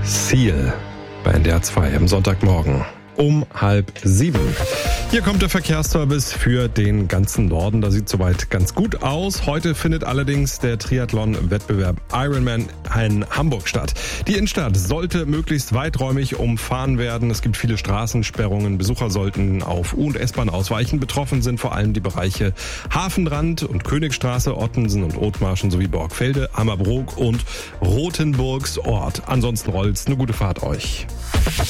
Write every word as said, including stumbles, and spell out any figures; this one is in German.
Seal bei N D R zwei am Sonntagmorgen um halb sieben. Hier kommt der Verkehrsservice für den ganzen Norden. Da sieht soweit ganz gut aus. Heute findet allerdings der Triathlon-Wettbewerb Ironman in Hamburg statt. Die Innenstadt sollte möglichst weiträumig umfahren werden. Es gibt viele Straßensperrungen. Besucher sollten auf U- und S-Bahn ausweichen. Betroffen sind vor allem die Bereiche Hafenrand und Königstraße, Ottensen und Othmarschen sowie Borgfelde, Ammerbrook und Rothenburgs Ort. Ansonsten rollt's. Eine gute Fahrt euch.